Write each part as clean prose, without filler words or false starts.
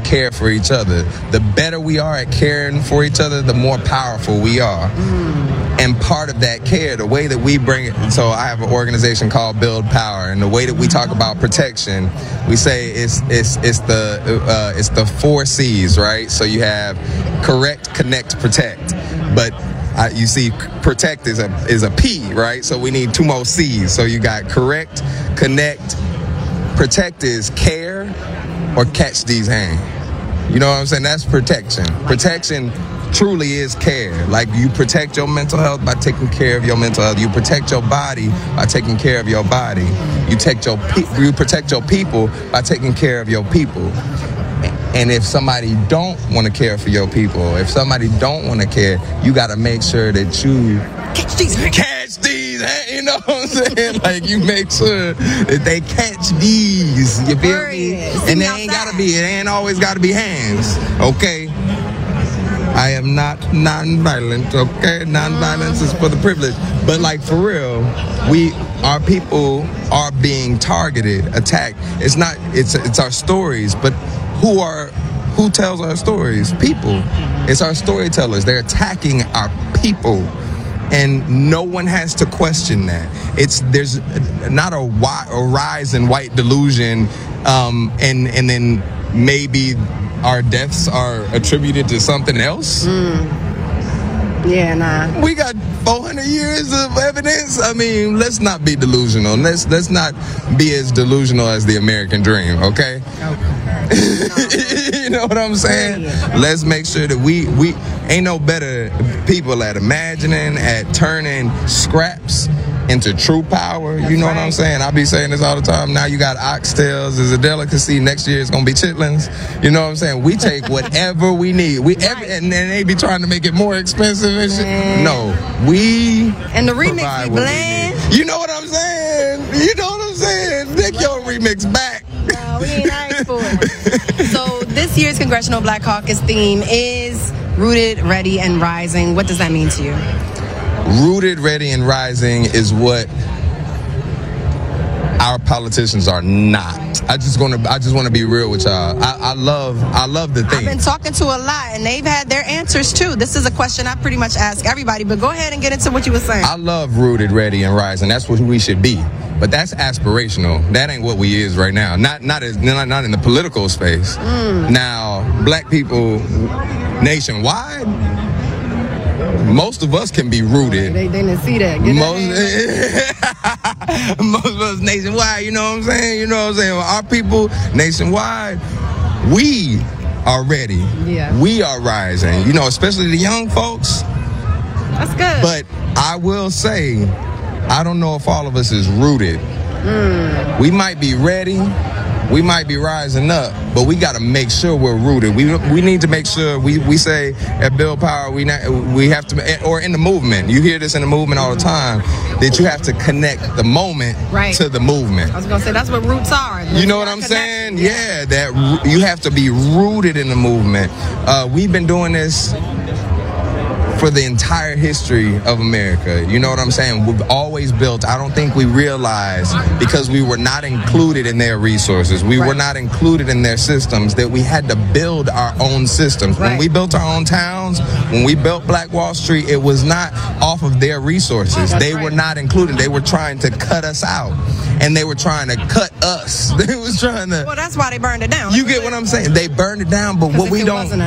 care for each other. The better we are at caring for each other, the more powerful we are. And part of that care, the way that we bring it, so I have an organization called Build Power, and the way that we talk about protection, we say it's the 4 C's, right? So you have correct, connect, protect. But you see, protect is a P, right? So we need 2 more C's. So you got correct, connect, protect is care or catch these hands. You know what I'm saying? That's protection. Protection truly is care. Like, you protect your mental health by taking care of your mental health. You protect your body by taking care of your body. You protect your people by taking care of your people. And if somebody don't want to care for your people, if somebody don't want to care, you got to make sure that you catch these, you know what I'm saying? Like, you make sure that they catch these. You feel me? And it ain't always got to be hands. Okay. I am not non-violent, okay? Non-violence is for the privileged. But, like, for real, our people are being targeted, attacked. It's our stories, but who tells our stories? People. It's our storytellers. They're attacking our people. And no one has to question that. There's not a rise in white delusion, and then maybe our deaths are attributed to something else. Yeah, nah. We got 400 years of evidence. I mean, let's not be delusional. Let's not be as delusional as the American dream, okay? You know what I'm saying? Let's make sure that we ain't no better people at imagining, at turning scraps into true power. You know what I'm saying? I be saying this all the time. Now you got oxtails as a delicacy. Next year it's gonna be chitlins. You know what I'm saying? We take whatever we need. And then they be trying to make it more expensive and shit. No, and the remix be bland. You know what I'm saying? Take your remix back. No, we ain't asked for it. So this year's Congressional Black Caucus theme is Rooted, Ready, and Rising. What does that mean to you? Rooted, ready, and rising is what our politicians are not. I just want to be real with y'all. I love the thing. I've been talking to a lot, and they've had their answers too. This is a question I pretty much ask everybody, but go ahead and get into what you were saying. I love rooted, ready, and rising. That's what we should be. But that's aspirational. That ain't what we is right now. Not in the political space. Now, black people nationwide, most of us can be rooted. They didn't see that. Most of us nationwide, you know what I'm saying? Well, our people nationwide, we are ready. Yeah. We are rising. Especially the young folks. That's good. But I will say, I don't know if all of us is rooted. We might be ready. We might be rising up, but we got to make sure we're rooted. We need to make sure we say at Build Power we have to, or in the movement. You hear this in the movement all the time, that you have to connect the moment to the movement. I was gonna say that's what roots are. You know what I'm saying? Yeah, that you have to be rooted in the movement. We've been doing this for the entire history of America. You know what I'm saying? We've always built, I don't think we realized, because we were not included in their resources, we were not included in their systems, that we had to build our own systems. When we built our own towns, when we built Black Wall Street, it was not off of their resources. They were not included. They were trying to cut us out. And they were trying to cut us. They was trying to. Well, that's why they burned it down. You get what I'm saying? They burned it down, but what we don't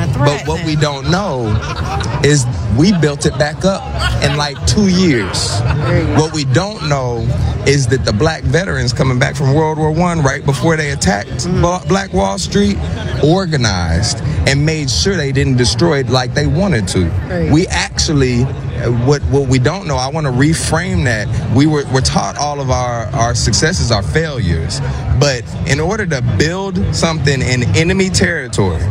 know is we built it back up in like 2 years. What we don't know is that the black veterans coming back from World War I, right before they attacked Black Wall Street, organized and made sure they didn't destroy it like they wanted to. We actually, what we don't know, I want to reframe that. We're taught all of our successes are failures. But in order to build something in enemy territory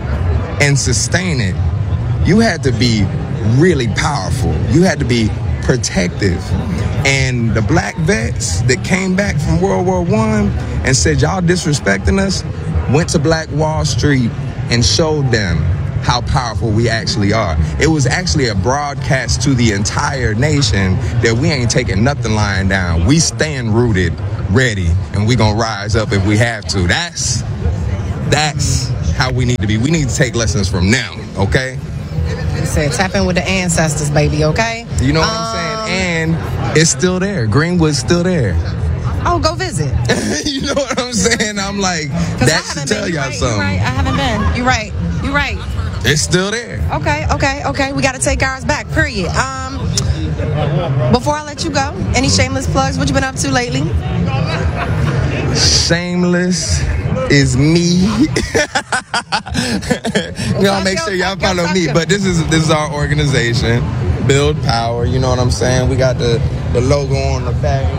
and sustain it, you had to be really powerful. You had to be protective. And the black vets that came back from World War I and said, y'all disrespecting us, went to Black Wall Street and showed them how powerful we actually are. It was actually a broadcast to the entire nation that we ain't taking nothing lying down. We staying rooted, ready, and we gonna rise up if we have to. That's how we need to be. We need to take lessons from them, okay? You said tap in with the ancestors, baby, okay? You know what I'm saying? And it's still there. Greenwood's still there. Oh, go visit. You know what I'm saying? I'm like, that should tell y'all something. You're right. I haven't been. You're right. It's still there. Okay. We got to take ours back, period. Before I let you go, any shameless plugs? What you been up to lately? Shameless is me. Make sure y'all follow me. But this is our organization, Build Power. You know what I'm saying? We got the logo on the back.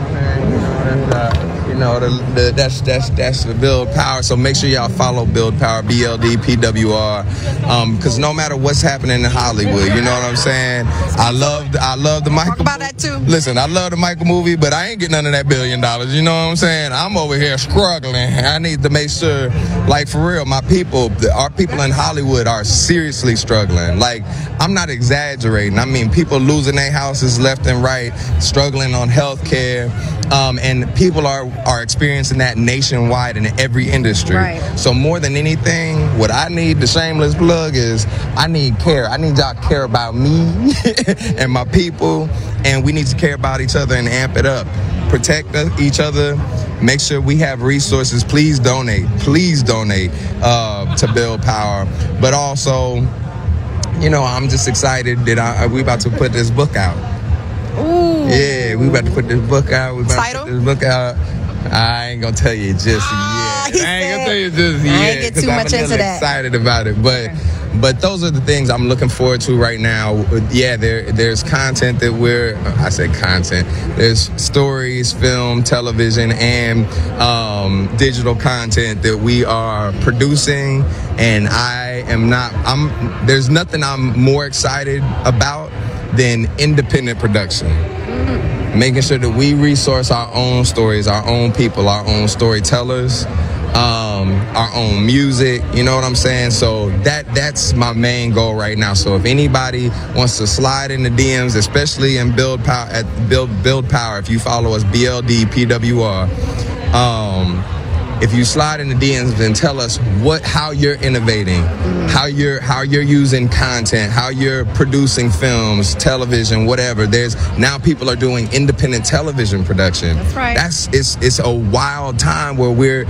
That's the Build Power. So make sure y'all follow Build Power, BLDPWR, because no matter what's happening in Hollywood, you know what I'm saying. I love the Michael. Talk about that too. Listen, I love the Michael movie, but I ain't getting none of that $1 billion. You know what I'm saying? I'm over here struggling. I need to make sure, like for real, our people in Hollywood are seriously struggling. Like, I'm not exaggerating. I mean, people losing their houses left and right, struggling on health care, and people are experiencing that nationwide in every industry. Right. So more than anything, what I need, the shameless plug, is I need care. I need y'all to care about me and my people, and we need to care about each other and amp it up. Protect each other. Make sure we have resources. Please donate to Build Power. But also, I'm just excited that we about to put this book out. Ooh. Yeah, we about to put this book out. Title? To put this book out. I ain't gonna tell you just yet. I ain't get too much into that. Excited about it, but those are the things I'm looking forward to right now. Yeah, there's content that I say content. There's stories, film, television, and digital content that we are producing, and there's nothing I'm more excited about than independent production. Making sure that we resource our own stories, our own people, our own storytellers, our own music, you know what I'm saying? So that's my main goal right now. So if anybody wants to slide in the DMs, especially in Build Power, at Build Power, if you follow us, BLDPWR, if you slide in the DMs and tell us how you're innovating, how you're using content, how you're producing films, television, whatever. Now people are doing independent television production. That's right. It's a wild time where we're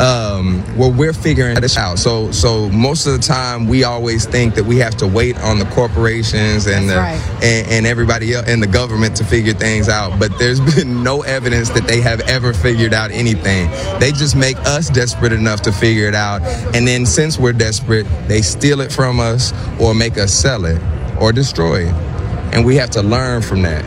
figuring this out. So most of the time we always think that we have to wait on the corporations and and everybody else and the government to figure things out. But there's been no evidence that they have ever figured out anything. They just make us desperate enough to figure it out, and then since we're desperate, they steal it from us or make us sell it or destroy it, and we have to learn from that.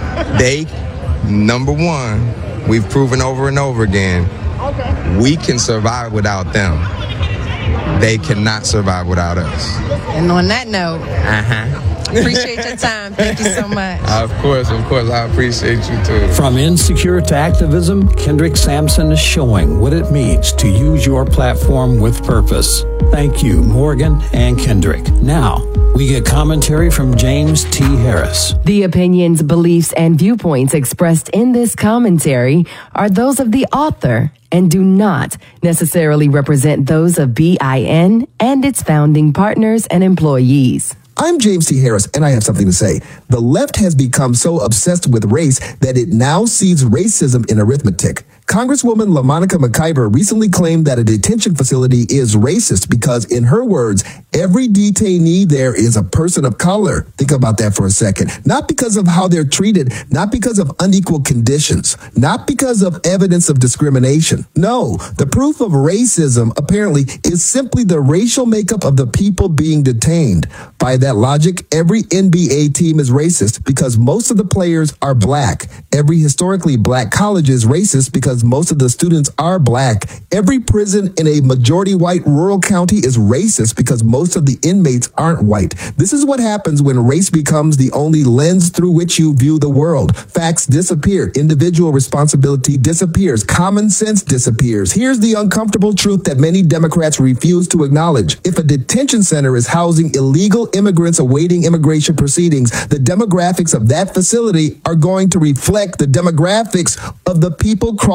Number one, we've proven over and over again, we can survive without them. They cannot survive without us. And on that note, appreciate your time. Thank you so much. Of course. I appreciate you too. From insecure to activism, Kendrick Sampson is showing what it means to use your platform with purpose. Thank you, Morgan and Kendrick. Now, we get commentary from James T. Harris. The opinions, beliefs, and viewpoints expressed in this commentary are those of the author and do not necessarily represent those of BIN and its founding partners and employees. I'm James T. Harris, and I have something to say. The left has become so obsessed with race that it now sees racism in arithmetic. Congresswoman LaMonica McIver recently claimed that a detention facility is racist because, in her words, every detainee there is a person of color. Think about that for a second. Not because of how they're treated, not because of unequal conditions, not because of evidence of discrimination. No, the proof of racism apparently is simply the racial makeup of the people being detained. By that logic, every NBA team is racist because most of the players are black. Every historically black college is racist because most of the students are black. Every prison in a majority white rural county is racist because most of the inmates aren't white. This is what happens when race becomes the only lens through which you view the world. Facts disappear. Individual responsibility disappears. Common sense disappears. Here's the uncomfortable truth that many Democrats refuse to acknowledge. If a detention center is housing illegal immigrants awaiting immigration proceedings, the demographics of that facility are going to reflect the demographics of the people crossing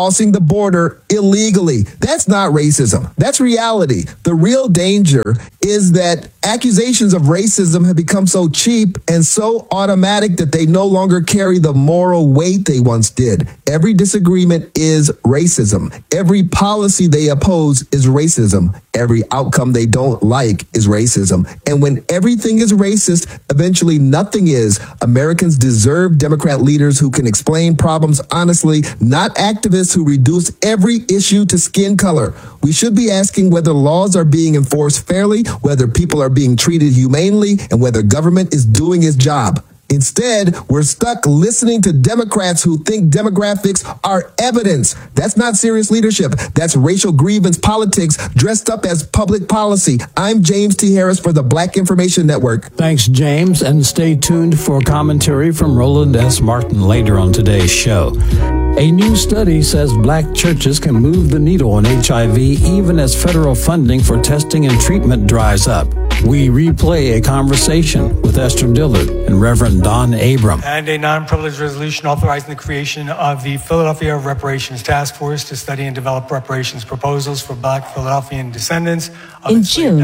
crossing the border illegally. That's not racism. That's reality. The real danger is that accusations of racism have become so cheap and so automatic that they no longer carry the moral weight they once did. Every disagreement is racism. Every policy they oppose is racism. Every outcome they don't like is racism. And when everything is racist, eventually nothing is. Americans deserve Democrat leaders who can explain problems honestly, not activists who reduce every issue to skin color. We should be asking whether laws are being enforced fairly, whether people are being treated humanely, and whether government is doing its job. Instead, we're stuck listening to Democrats who think demographics are evidence. That's not serious leadership. That's racial grievance politics dressed up as public policy. I'm James T. Harris for the Black Information Network. Thanks, James, and stay tuned for commentary from Roland S. Martin later on today's show. A new study says black churches can move the needle on HIV even as federal funding for testing and treatment dries up. We replay a conversation with Esther Dillard and Reverend Don Abram. And a non-privileged resolution authorizing the creation of the Philadelphia Reparations Task Force to study and develop reparations proposals for Black Philadelphian descendants. In June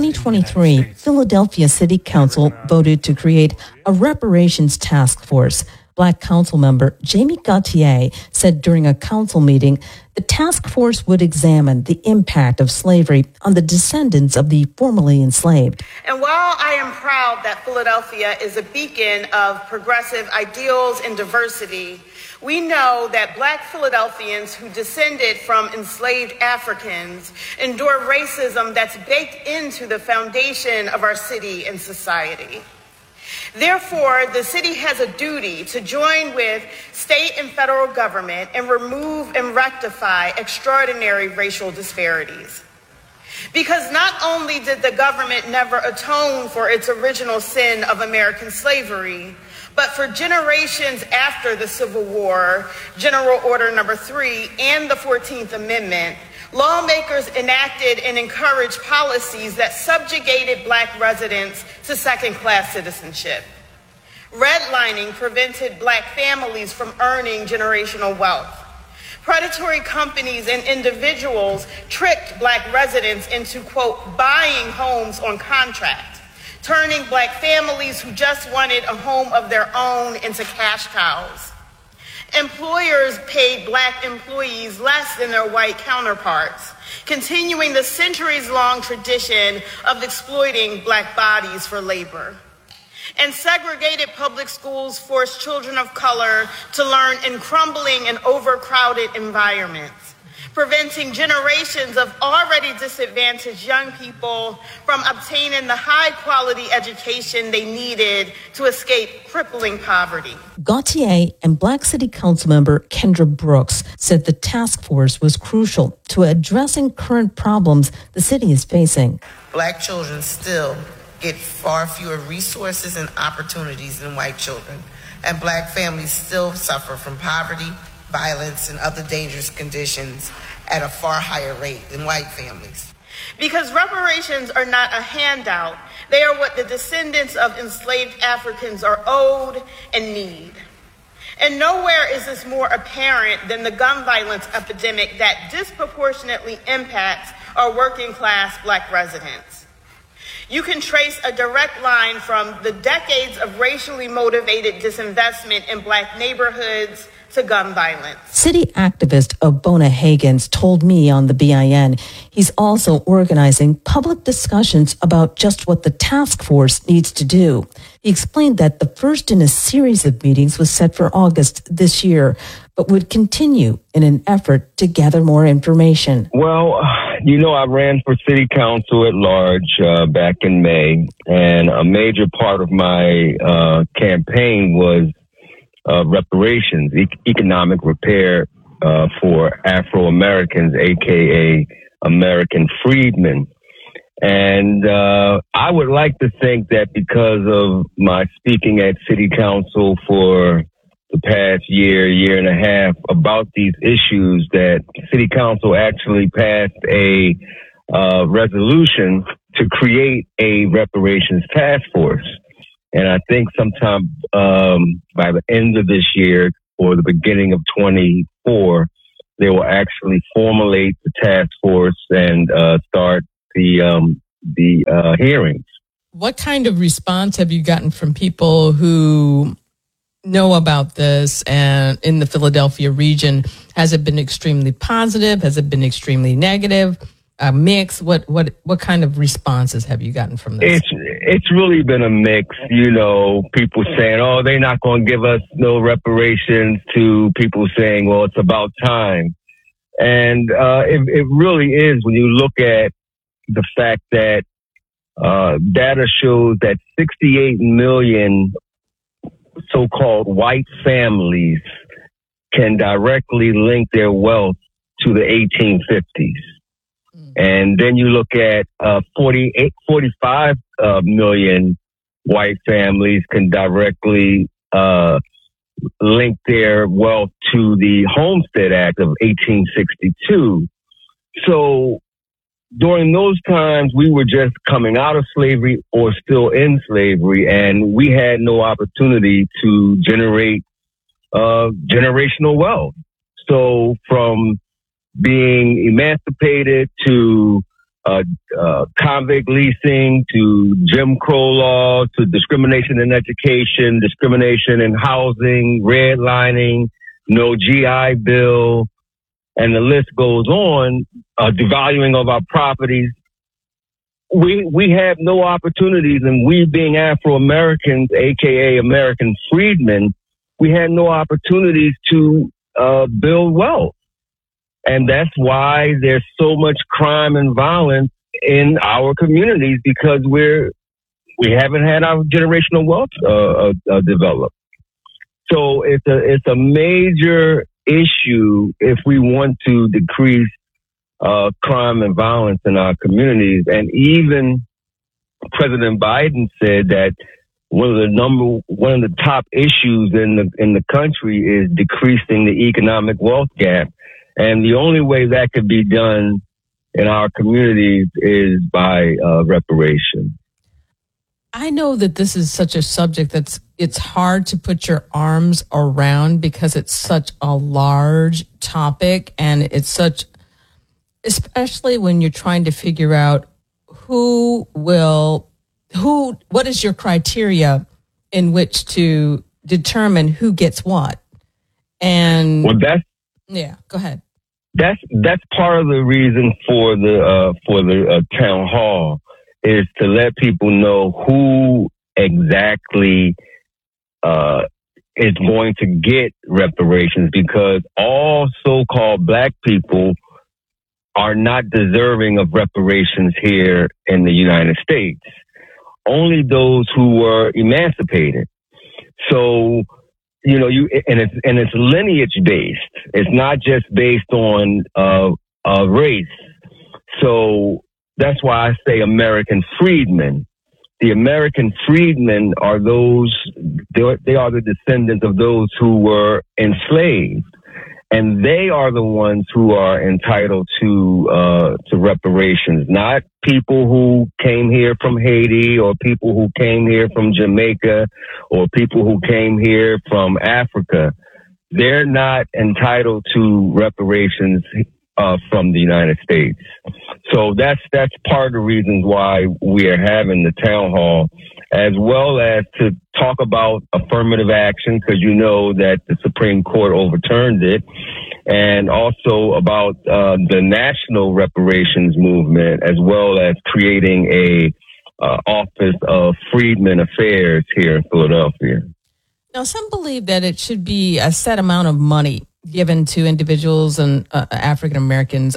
2023, Philadelphia City Council voted to create a reparations task force. Black council member Jamie Gauthier said during a council meeting the task force would examine the impact of slavery on the descendants of the formerly enslaved. And while I am proud that Philadelphia is a beacon of progressive ideals and diversity, we know that Black Philadelphians who descended from enslaved Africans endure racism that's baked into the foundation of our city and society. Therefore, the city has a duty to join with state and federal government and remove and rectify extraordinary racial disparities. Because not only did the government never atone for its original sin of American slavery, but for generations after the Civil War, General Order Number 3 and the 14th Amendment, lawmakers enacted and encouraged policies that subjugated Black residents to second-class citizenship. Redlining prevented Black families from earning generational wealth. Predatory companies and individuals tricked Black residents into, quote, buying homes on contract, turning Black families who just wanted a home of their own into cash cows. Employers paid Black employees less than their white counterparts, continuing the centuries-long tradition of exploiting Black bodies for labor. And segregated public schools forced children of color to learn in crumbling and overcrowded environments, preventing generations of already disadvantaged young people from obtaining the high-quality education they needed to escape crippling poverty. Gauthier and Black City Council member Kendra Brooks said the task force was crucial to addressing current problems the city is facing. Black children still get far fewer resources and opportunities than white children, and Black families still suffer from poverty, violence, and other dangerous conditions at a far higher rate than white families. Because reparations are not a handout, they are what the descendants of enslaved Africans are owed and need. And nowhere is this more apparent than the gun violence epidemic that disproportionately impacts our working class Black residents. You can trace a direct line from the decades of racially motivated disinvestment in Black neighborhoods to gun violence. City activist Obona Hagins told me on the BIN he's also organizing public discussions about just what the task force needs to do. He explained that the first in a series of meetings was set for August this year, but would continue in an effort to gather more information. Well, you know, I ran for city council at large back in May, and a major part of my campaign was reparations, economic repair for Afro-Americans, a.k.a. American freedmen. And I would like to think that because of my speaking at city council for the past year and a half about these issues, that city council actually passed a resolution to create a reparations task force. And I think sometime by the end of this year or the beginning of 24, they will actually formulate the task force and start the hearings. What kind of response have you gotten from people who know about this and in the Philadelphia region? Has it been extremely positive? Has it been extremely negative? A mix? What kind of responses have you gotten from this? It's really been a mix. You know, people saying, "Oh, they're not going to give us no reparations," to people saying, "Well, it's about time." And it really is when you look at the fact that data shows that 68 million so-called white families can directly link their wealth to the 1850s. And then you look at 45 million white families can directly link their wealth to the Homestead Act of 1862. So during those times, we were just coming out of slavery or still in slavery, and we had no opportunity to generate generational wealth. So from being emancipated to convict leasing to Jim Crow law to discrimination in education, discrimination in housing, redlining, no GI Bill, and the list goes on, devaluing of our properties. We have no opportunities, and we being Afro-Americans, aka American freedmen, we had no opportunities to build wealth. And that's why there's so much crime and violence in our communities, because we haven't had our generational wealth developed. So it's a major issue if we want to decrease crime and violence in our communities. And even President Biden said that one of the top issues in the country is decreasing the economic wealth gap. And the only way that could be done in our communities is by reparation. I know that this is such a subject it's hard to put your arms around because it's such a large topic, and it's such, especially when you're trying to figure out what is your criteria in which to determine who gets what. And yeah, go ahead. That's part of the reason for the town hall, is to let people know who exactly is going to get reparations, because all so-called black people are not deserving of reparations here in the United States. Only those who were emancipated. So, you know, it's lineage based. It's not just based on race. So that's why I say American freedmen. The American freedmen are they are the descendants of those who were enslaved, and they are the ones who are entitled to reparations, not people who came here from Haiti, or people who came here from Jamaica, or people who came here from Africa. They're not entitled to reparations from the United States. So that's part of the reasons why we are having the town hall, as well as to talk about affirmative action, because you know that the Supreme Court overturned it, and also about the national reparations movement, as well as creating a Office of Freedmen Affairs here in Philadelphia. Now, some believe that it should be a set amount of money given to individuals and African Americans.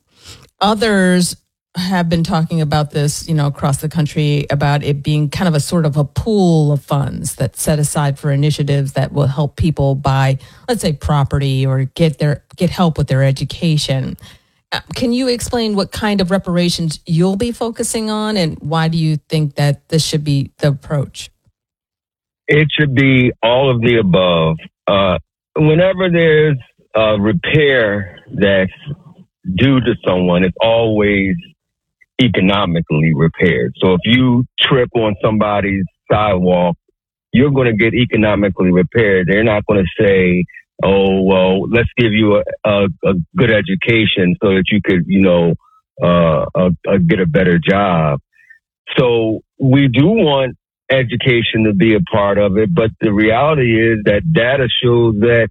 Others have been talking about this, across the country, about it being kind of a sort of a pool of funds that's set aside for initiatives that will help people buy, let's say, property or get help with their education. Can you explain what kind of reparations you'll be focusing on, and why do you think that this should be the approach? It should be all of the above. Whenever there's a repair that's due to someone, it's always economically repaired. So if you trip on somebody's sidewalk, you're going to get economically repaired. They're not going to say, oh, well, let's give you a good education so that you could, get a better job. So we do want education to be a part of it, but the reality is that data shows that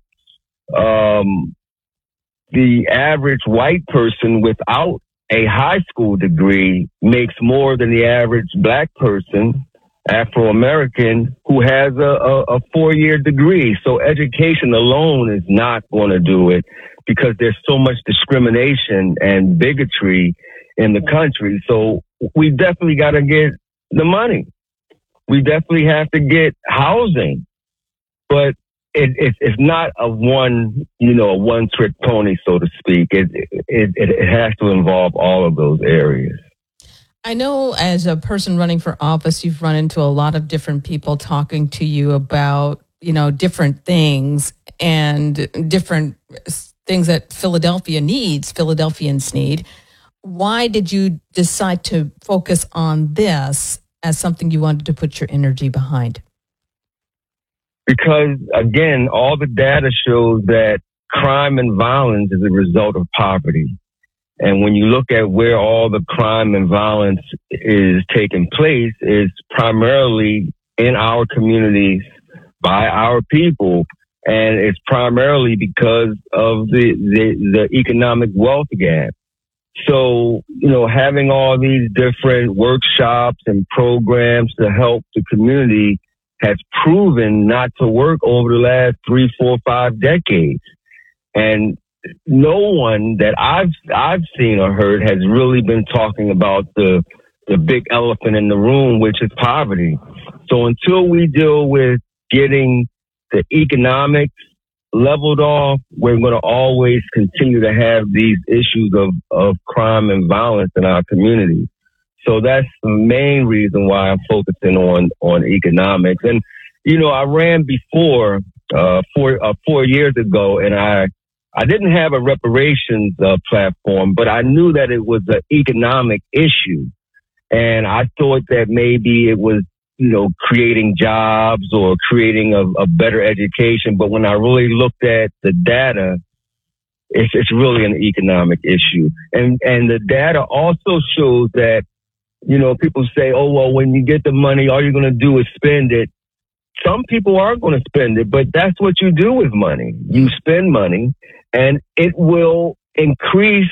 the average white person without a high school degree makes more than the average black person, Afro-American, who has a 4-year degree. So education alone is not going to do it because there's so much discrimination and bigotry in the country. So we definitely got to get the money. We definitely have to get housing, but it's not a one-trick pony, so to speak. It has to involve all of those areas. I know as a person running for office, you've run into a lot of different people talking to you about, different things and different things that Philadelphians need. Why did you decide to focus on this as something you wanted to put your energy behind? Because, again, all the data shows that crime and violence is a result of poverty. And when you look at where all the crime and violence is taking place, it's primarily in our communities by our people. And it's primarily because of the economic wealth gap. So, having all these different workshops and programs to help the community has proven not to work over the last 3, 4, 5 decades. And no one that I've seen or heard has really been talking about the big elephant in the room, which is poverty. So until we deal with getting the economics leveled off, we're going to always continue to have these issues of crime and violence in our community. So that's the main reason why I'm focusing on economics. And, I ran before 4 years ago, and I didn't have a reparations platform, but I knew that it was an economic issue. And I thought that maybe it was, creating jobs or creating a better education. But when I really looked at the data, it's really an economic issue. And the data also shows that, people say, oh, well, when you get the money, all you're going to do is spend it. Some people are going to spend it, but that's what you do with money. You spend money, and it will increase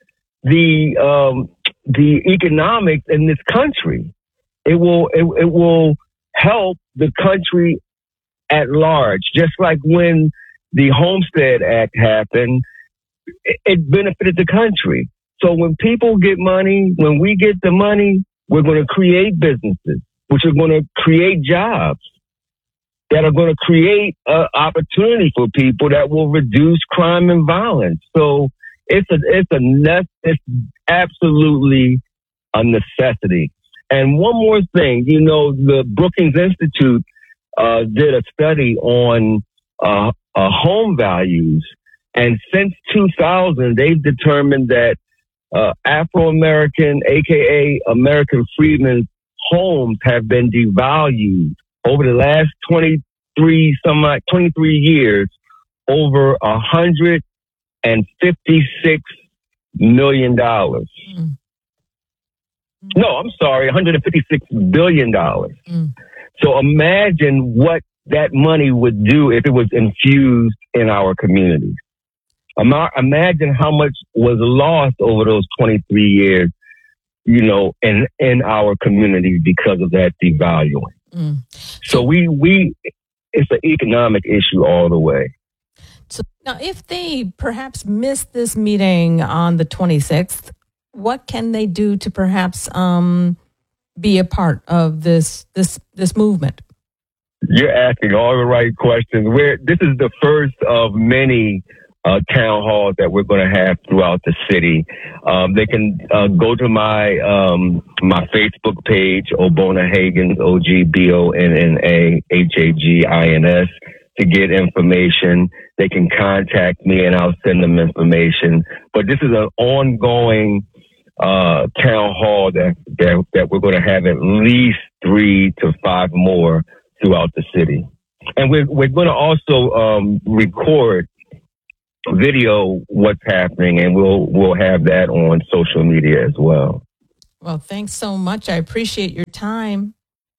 the economics in this country. It will help the country at large. Just like when the Homestead Act happened, it benefited the country. So when people get money, when we get the money, we're going to create businesses, which are going to create jobs that are going to create opportunity for people that will reduce crime and violence. So it's absolutely a necessity. And one more thing, the Brookings Institute did a study on home values, and since 2000, they've determined that Afro-American, aka American freedmen's homes, have been devalued over the last 23 years, over $156 million. Mm. No, I'm sorry, $156 billion. Mm. So imagine what that money would do if it was infused in our communities. Imagine how much was lost over those 23 years, in our communities because of that devaluing. Mm. So it's an economic issue all the way. So now, if they perhaps miss this meeting on the 26th, what can they do to perhaps be a part of this movement? You're asking all the right questions. This is the first of many town halls that we're going to have throughout the city. They can go to my Facebook page, Obona Hagins, OGBONNA HAGINS, to get information. They can contact me and I'll send them information. But this is an ongoing town hall that we're going to have at least 3 to 5 more throughout the city. And we're going to also record video what's happening, and we'll have that on social media as well. Well, thanks so much. I appreciate your time.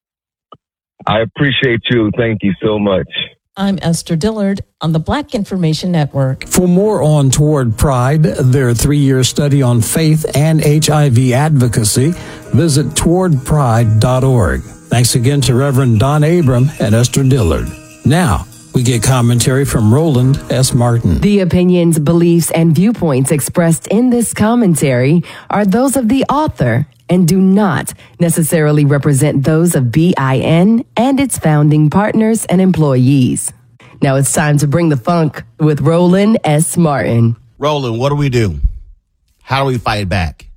I appreciate you. Thank you so much. I'm Esther Dillard on the Black Information Network. For more on Toward Pride, their 3-year study on faith and HIV advocacy, visit towardpride.org. Thanks again to Reverend Don Abram and Esther Dillard. Now, we get commentary from Roland S. Martin. The opinions, beliefs, and viewpoints expressed in this commentary are those of the author and do not necessarily represent those of BIN and its founding partners and employees. Now it's time to bring the funk with Roland S. Martin. Roland, what do we do? How do we fight back?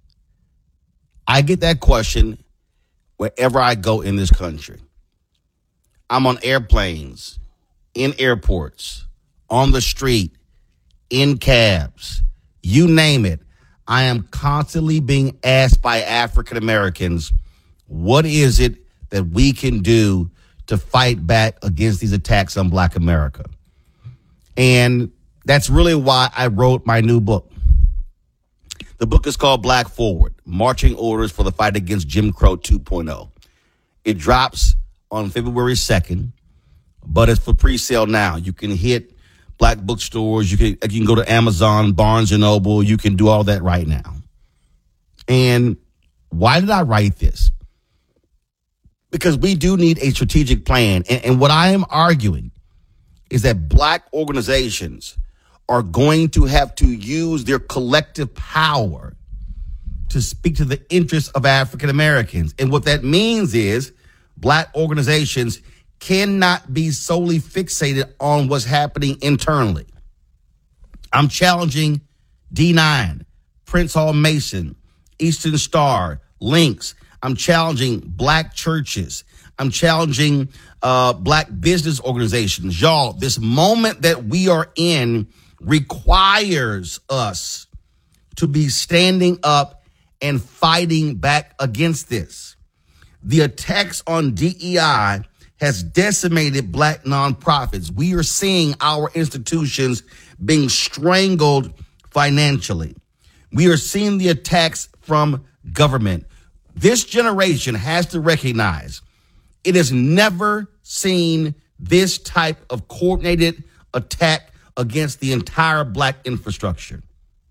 I get that question wherever I go in this country. I'm on airplanes, in airports, on the street, in cabs, you name it. I am constantly being asked by African Americans, what is it that we can do to fight back against these attacks on Black America? And that's really why I wrote my new book. The book is called Black Forward, Marching Orders for the Fight Against Jim Crow 2.0. It drops on February 2nd, but it's for pre-sale now. You can hit Black bookstores. You can go to Amazon, Barnes & Noble. You can do all that right now. And why did I write this? Because we do need a strategic plan. And what I am arguing is that Black organizations are going to have to use their collective power to speak to the interests of African Americans. And what that means is Black organizations cannot be solely fixated on what's happening internally. I'm challenging D9, Prince Hall Mason, Eastern Star, Links. I'm challenging Black churches. I'm challenging Black business organizations. Y'all, this moment that we are in requires us to be standing up and fighting back against this. The attacks on DEI has decimated Black nonprofits. We are seeing our institutions being strangled financially. We are seeing the attacks from government. This generation has to recognize it has never seen this type of coordinated attack against the entire Black infrastructure.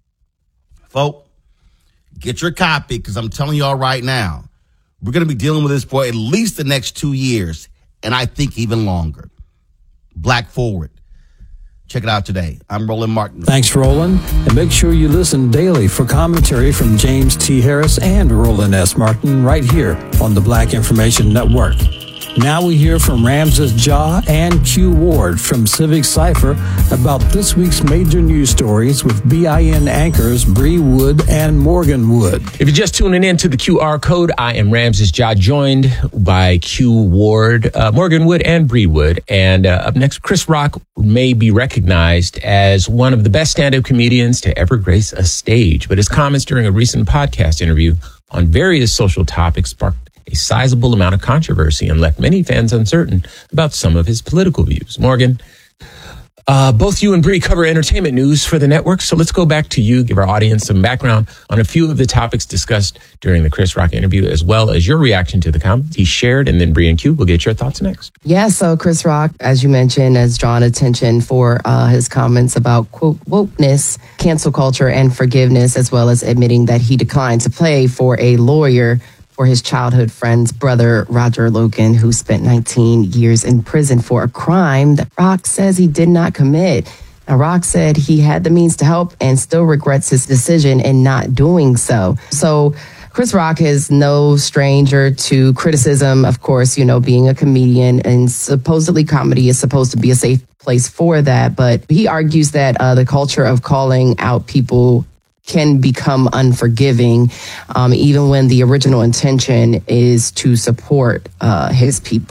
Folks, get your copy, because I'm telling y'all right now, we're going to be dealing with this for at least the next 2 years. And I think even longer. Black Forward. Check it out today. I'm Roland Martin. Thanks, Roland. And make sure you listen daily for commentary from James T. Harris and Roland S. Martin right here on the Black Information Network. Now we hear from Ramses Ja and Q Ward from Civic Cypher about this week's major news stories with BIN anchors Bree Wood and Morgan Wood. If you're just tuning in to the QR code, I am Ramses Ja, joined by Q Ward, Morgan Wood, and Bree Wood. And up next, Chris Rock may be recognized as one of the best stand-up comedians to ever grace a stage, but his comments during a recent podcast interview on various social topics sparked a sizable amount of controversy and left many fans uncertain about some of his political views. Morgan, both you and Bree cover entertainment news for the network, so let's go back to you, give our audience some background on a few of the topics discussed during the Chris Rock interview, as well as your reaction to the comments he shared, and then Bree and Q will get your thoughts next. Yeah, so Chris Rock, as you mentioned, has drawn attention for his comments about, quote, wokeness, cancel culture, and forgiveness, as well as admitting that he declined to pay for a lawyer for his childhood friend's brother, Roger Logan, who spent 19 years in prison for a crime that Rock says he did not commit. Now, Rock said he had the means to help and still regrets his decision in not doing so. So Chris Rock is no stranger to criticism, of course, you know, being a comedian, and supposedly comedy is supposed to be a safe place for that. But he argues that the culture of calling out people can become unforgiving, even when the original intention is to support his people.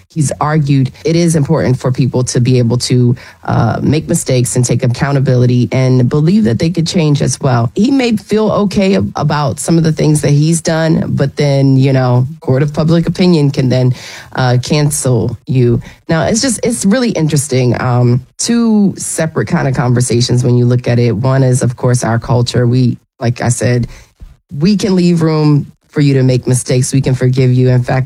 He's argued it is important for people to be able to make mistakes and take accountability and believe that they could change as well. He may feel okay about some of the things that he's done, but then, court of public opinion can then cancel you. Now, it's really interesting. Two separate kind of conversations when you look at it. One is, of course, our culture. Like I said, we can leave room for you to make mistakes. We can forgive you. In fact,